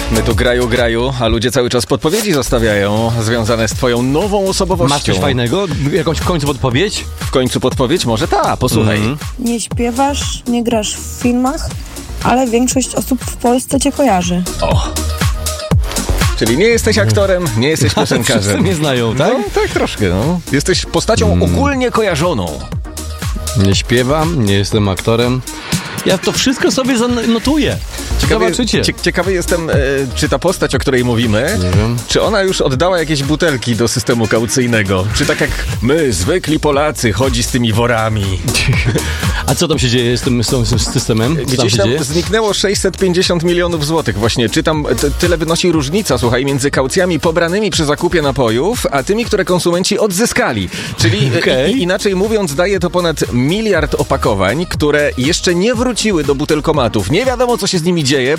My tu graju, a ludzie cały czas podpowiedzi zostawiają związane z twoją nową osobowością. Masz coś fajnego? Jakąś w końcu podpowiedź? W końcu podpowiedź? Może ta, posłuchaj. Nie śpiewasz, nie grasz w filmach, ale większość osób w Polsce cię kojarzy. O. Czyli nie jesteś aktorem, nie jesteś Wszyscy piosenkarzem. mnie znają, tak? No, tak troszkę, no. Jesteś postacią ogólnie kojarzoną. Nie śpiewam, nie jestem aktorem. Ja to wszystko sobie zanotuję. Zobaczycie. Ciekawy jestem, czy ta postać, o której mówimy, Nie wiem. czy ona już oddała jakieś butelki do systemu kaucyjnego? Czy tak jak my, zwykli Polacy, chodzi z tymi worami? A co tam się dzieje z tym systemem? Co tam Gdzieś się tam dzieje? zniknęło 650 milionów złotych. Właśnie czytam, tyle wynosi różnica, słuchaj, między kaucjami pobranymi przy zakupie napojów, a tymi, które konsumenci odzyskali. Czyli inaczej mówiąc, daje to ponad 1 miliard opakowań, które jeszcze nie wróciły do butelkomatów. Nie wiadomo, co się z nimi dzieje.